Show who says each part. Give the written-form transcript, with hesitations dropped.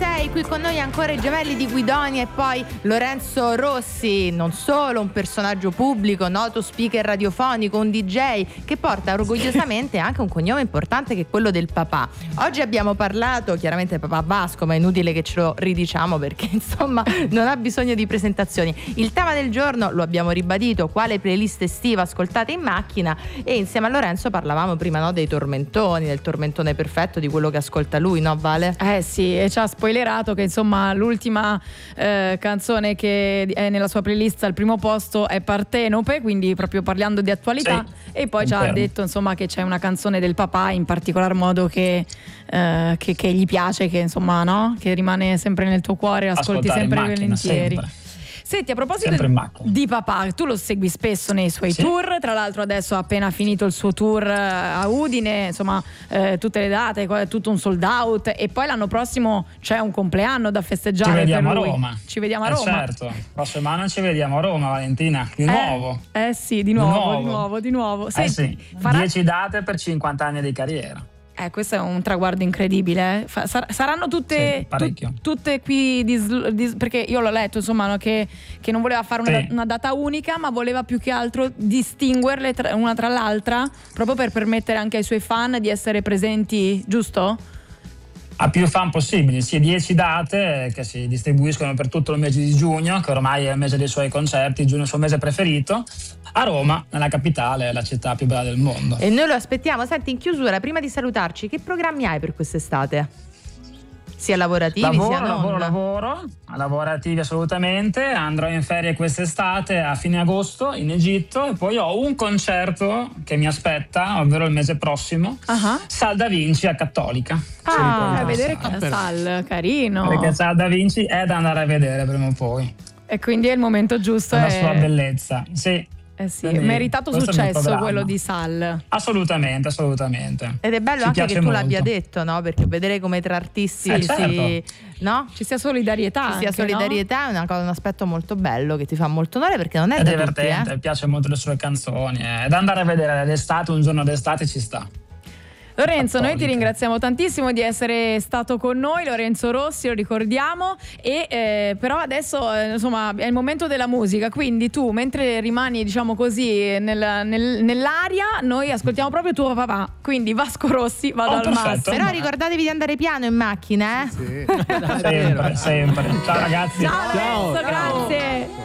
Speaker 1: 6, qui con noi ancora i gemelli di Guidoni e poi Lorenzo Rossi, non solo un personaggio pubblico, noto speaker radiofonico, un DJ che porta orgogliosamente anche un cognome importante che è quello del papà. Oggi abbiamo parlato chiaramente del papà Vasco, ma è inutile che ce lo ridiciamo perché insomma non ha bisogno di presentazioni. Il tema del giorno lo abbiamo ribadito: quale playlist estiva ascoltate in macchina, e insieme a Lorenzo parlavamo prima, no, dei tormentoni, del tormentone perfetto, di quello che ascolta lui, no Vale?
Speaker 2: Sì, e ci ha spoilerato che insomma l'ultima canzone che è nella sua playlist al primo posto è Partenope, quindi proprio parlando di attualità, sì, e poi ci ha detto insomma che c'è una canzone del papà in particolar modo che gli piace, che insomma, no, che rimane sempre nel tuo cuore, ascolti sempre volentieri.
Speaker 3: Sempre.
Speaker 2: Senti, a proposito
Speaker 3: di
Speaker 2: papà, tu lo segui spesso nei suoi tour, tra l'altro adesso ha appena finito il suo tour a Udine, insomma tutte le date, tutto un sold out, e poi l'anno prossimo c'è un compleanno da festeggiare.
Speaker 3: Ci vediamo
Speaker 2: per lui.
Speaker 3: A Roma.
Speaker 2: Ci vediamo a Roma.
Speaker 3: Certo, prossima settimana ci vediamo a Roma, Valentina, di nuovo.
Speaker 2: Sì, di nuovo. Senti,
Speaker 3: 10 date per 50 anni di carriera.
Speaker 2: Questo è un traguardo incredibile. Saranno tutte qui perché io l'ho letto, insomma, no, che non voleva fare una data unica, ma voleva più che altro distinguerle una tra l'altra, proprio per permettere anche ai suoi fan di essere presenti, giusto?
Speaker 3: A più fan possibili, 10 date che si distribuiscono per tutto il mese di giugno, che ormai è il mese dei suoi concerti, giugno è il suo mese preferito, a Roma, nella capitale, la città più bella del mondo.
Speaker 1: E noi lo aspettiamo. Senti, in chiusura, prima di salutarci, che programmi hai per quest'estate? Sia lavorativi sia non?
Speaker 3: Lavorativi assolutamente. Andrò in ferie quest'estate a fine agosto in Egitto, e poi ho un concerto che mi aspetta, ovvero il mese prossimo, Sal Da Vinci a Cattolica.
Speaker 2: A vedere Sal, carino.
Speaker 3: Perché Sal Da Vinci è da andare a vedere prima o poi.
Speaker 2: E quindi è il momento giusto.
Speaker 3: La sua bellezza, sì.
Speaker 2: Sì, meritato successo quello di Sal.
Speaker 3: Assolutamente.
Speaker 1: Ed è bello anche che tu l'abbia detto, no? Perché vedere come tra artisti
Speaker 2: ci sia solidarietà.
Speaker 1: È un aspetto molto bello che ti fa molto onore, perché non è da
Speaker 3: divertente,
Speaker 1: tutti,
Speaker 3: piace molto le sue canzoni. È da andare a vedere l'estate, un giorno d'estate ci sta.
Speaker 2: Lorenzo, noi ti ringraziamo tantissimo di essere stato con noi, Lorenzo Rossi, lo ricordiamo, e però adesso insomma è il momento della musica, quindi tu mentre rimani, diciamo così, nell'aria, noi ascoltiamo proprio tuo papà, quindi Vasco Rossi, vado al massimo.
Speaker 1: Però ricordatevi di andare piano in macchina,
Speaker 3: Sì. sempre. Ciao ragazzi.
Speaker 2: Ciao Lorenzo, grazie.